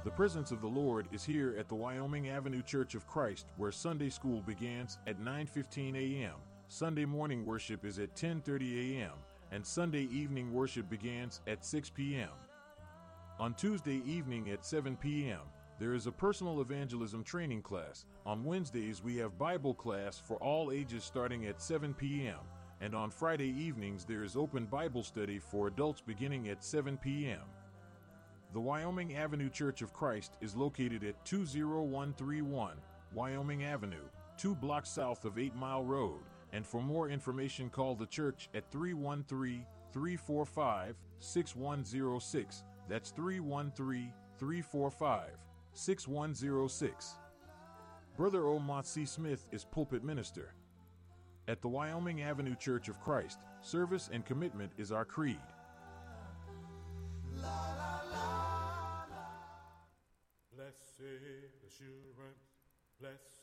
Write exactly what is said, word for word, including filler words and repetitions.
The presence of the Lord is here at the Wyoming Avenue Church of Christ, where Sunday school begins at nine fifteen a.m., Sunday morning worship is at ten thirty a.m., and Sunday evening worship begins at six p.m. On Tuesday evening at seven p.m., there is a personal evangelism training class. On Wednesdays, we have Bible class for all ages starting at seven p.m., and on Friday evenings, there is open Bible study for adults beginning at seven p.m. The Wyoming Avenue Church of Christ is located at two oh one three one Wyoming Avenue, two blocks south of eight Mile Road, and for more information call the church at three one three, three four five, six one zero six. That's three one three, three four five, six one zero six. Brother Omar C. Smith is pulpit minister. At the Wyoming Avenue Church of Christ, service and commitment is our creed. Blessed assurance, blessed